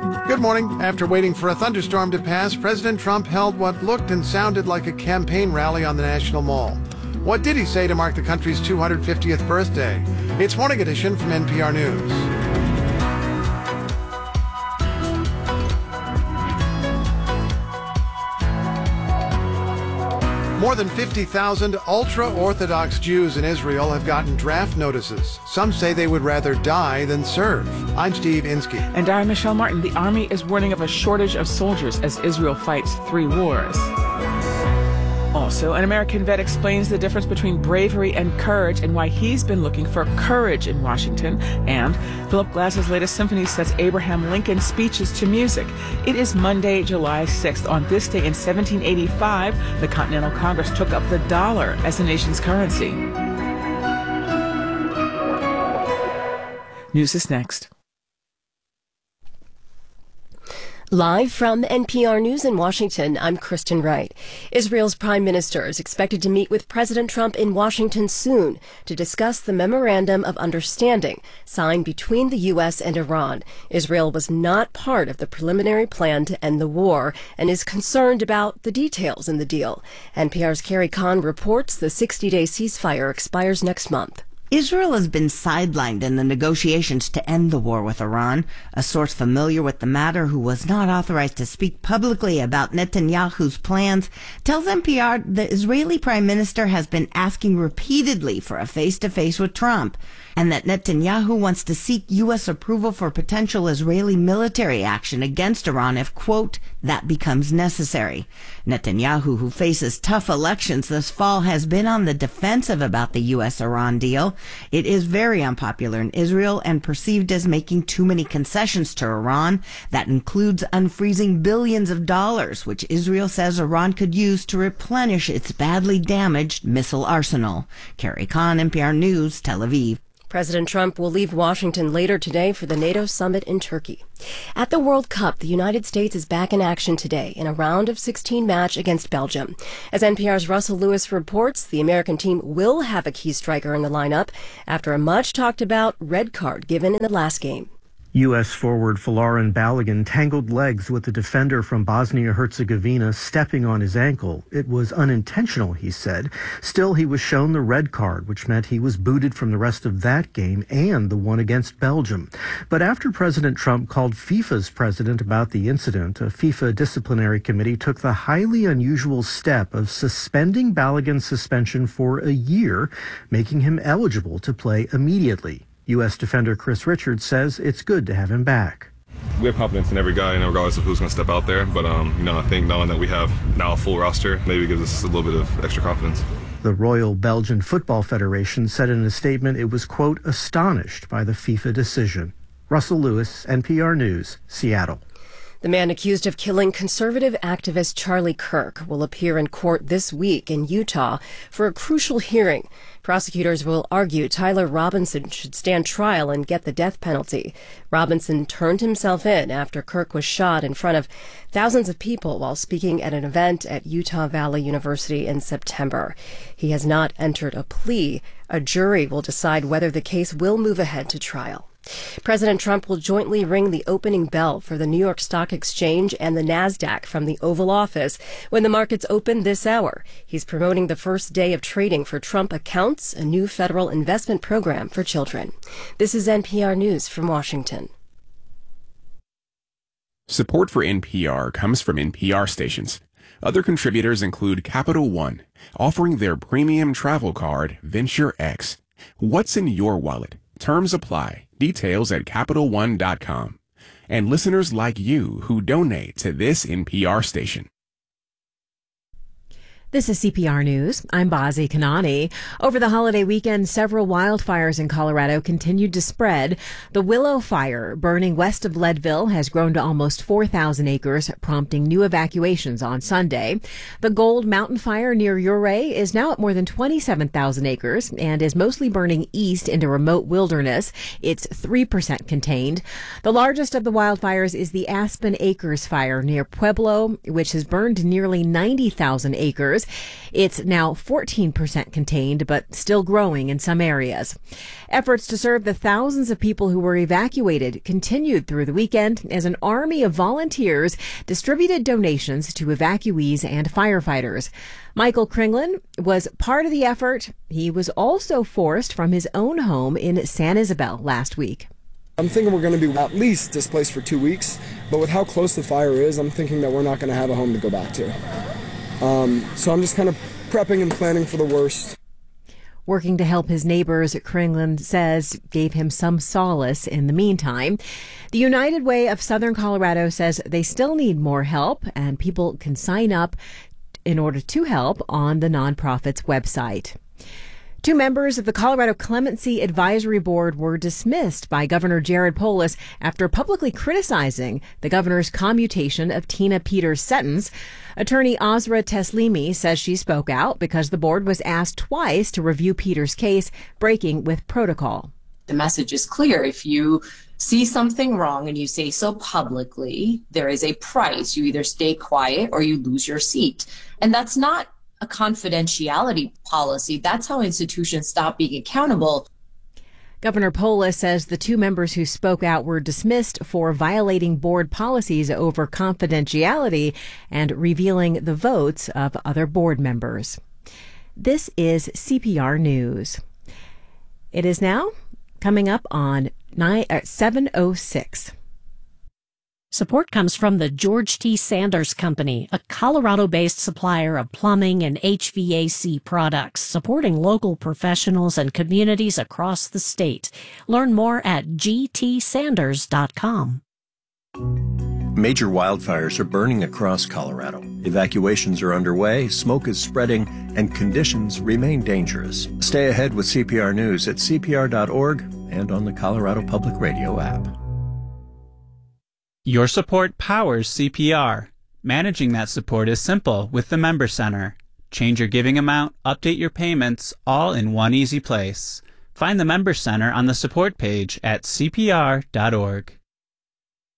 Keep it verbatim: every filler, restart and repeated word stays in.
Good morning. After waiting for a thunderstorm to pass, President Trump held what looked and sounded like a campaign rally on the National Mall. What did he say to mark the country's two hundred fiftieth birthday? It's Morning Edition from N P R News. More than fifty thousand ultra-Orthodox Jews in Israel have gotten draft notices. Some say they would rather die than serve. I'm Steve Inskeep. And I'm Michelle Martin. The Army is warning of a shortage of soldiers as Israel fights three wars. Also, an American vet explains the difference between bravery and courage and why he's been looking for courage in Washington. And Philip Glass's latest symphony sets Abraham Lincoln's speeches to music. It is Monday, July sixth. On this day in seventeen eighty-five, the Continental Congress took up the dollar as the nation's currency. News is next. Live from N P R News in Washington, I'm Kristen Wright. Israel's prime minister is expected to meet with President Trump in Washington soon to discuss the Memorandum of Understanding signed between the U S and Iran. Israel was not part of the preliminary plan to end the war and is concerned about the details in the deal. N P R's Carrie Kahn reports the sixty-day ceasefire expires next month. Israel has been sidelined in the negotiations to end the war with Iran. A source familiar with the matter who was not authorized to speak publicly about Netanyahu's plans tells N P R the Israeli prime minister has been asking repeatedly for a face-to-face with Trump, and that Netanyahu wants to seek U S approval for potential Israeli military action against Iran if, quote, that becomes necessary. Netanyahu, who faces tough elections this fall, has been on the defensive about the U S-Iran deal. It is very unpopular in Israel and perceived as making too many concessions to Iran. That includes unfreezing billions of dollars, which Israel says Iran could use to replenish its badly damaged missile arsenal. Carrie Kahn, N P R News, Tel Aviv. President Trump will leave Washington later today for the NATO summit in Turkey. At the World Cup, the United States is back in action today in a round of sixteen match against Belgium. As N P R's Russell Lewis reports, the American team will have a key striker in the lineup after a much-talked-about red card given in the last game. U S forward Folarin Balogun tangled legs with the defender from Bosnia-Herzegovina stepping on his ankle. It was unintentional, he said. Still, he was shown the red card, which meant he was booted from the rest of that game and the one against Belgium. But after President Trump called FIFA's president about the incident, a FIFA disciplinary committee took the highly unusual step of suspending Balogun's suspension for a year, making him eligible to play immediately. U S defender Chris Richards says it's good to have him back. We have confidence in every guy, and regardless of who's going to step out there. But, um, you know, I think knowing that we have now a full roster maybe gives us a little bit of extra confidence. The Royal Belgian Football Federation said in a statement it was, quote, astonished by the FIFA decision. Russell Lewis, N P R News, Seattle. The man accused of killing conservative activist Charlie Kirk will appear in court this week in Utah for a crucial hearing. Prosecutors will argue Tyler Robinson should stand trial and get the death penalty. Robinson turned himself in after Kirk was shot in front of thousands of people while speaking at an event at Utah Valley University in September. He has not entered a plea. A jury will decide whether the case will move ahead to trial. President Trump will jointly ring the opening bell for the New York Stock Exchange and the NASDAQ from the Oval Office when the markets open this hour. He's promoting the first day of trading for Trump Accounts, a new federal investment program for children. This is N P R News from Washington. Support for N P R comes from N P R stations. Other contributors include Capital One, offering their premium travel card, Venture X. What's in your wallet? Terms apply. Details at Capital One dot com. And listeners like you who donate to this N P R station. This is C P R News. I'm Bazi Kanani. Over the holiday weekend, several wildfires in Colorado continued to spread. The Willow Fire, burning west of Leadville, has grown to almost four thousand acres, prompting new evacuations on Sunday. The Gold Mountain Fire near Ouray is now at more than twenty-seven thousand acres and is mostly burning east into remote wilderness. It's three percent contained. The largest of the wildfires is the Aspen Acres Fire near Pueblo, which has burned nearly ninety thousand acres. fires. It's now fourteen percent contained, but still growing in some areas. Efforts to serve the thousands of people who were evacuated continued through the weekend as an army of volunteers distributed donations to evacuees and firefighters. Michael Kringlin was part of the effort. He was also forced from his own home in San Isabel last week. I'm thinking we're going to be at least displaced for two weeks, but with how close the fire is, I'm thinking that we're not going to have a home to go back to. Um, so I'm just kind of prepping and planning for the worst. Working to help his neighbors, Kringlin says, gave him some solace in the meantime. The United Way of Southern Colorado says they still need more help, and people can sign up in order to help on the nonprofit's website. Two members of the Colorado Clemency Advisory Board were dismissed by Governor Jared Polis after publicly criticizing the governor's commutation of Tina Peters' sentence. Attorney Azra Teslimi says she spoke out because the board was asked twice to review Peters' case, breaking with protocol. The message is clear. If you see something wrong and you say so publicly, there is a price. You either stay quiet or you lose your seat. And that's not a confidentiality policy. That's how institutions stop being accountable. Governor Polis says the two members who spoke out were dismissed for violating board policies over confidentiality and revealing the votes of other board members. This is C P R News. It is now coming up on seven oh six. Support comes from the George T. Sanders Company, a Colorado-based supplier of plumbing and H V A C products, supporting local professionals and communities across the state. Learn more at g t sanders dot com. Major wildfires are burning across Colorado. Evacuations are underway, smoke is spreading, and conditions remain dangerous. Stay ahead with C P R News at c p r dot org and on the Colorado Public Radio app. Your support powers C P R. Managing that support is simple with the Member Center. Change your giving amount, update your payments, all in one easy place. Find the Member Center on the support page at c p r dot org.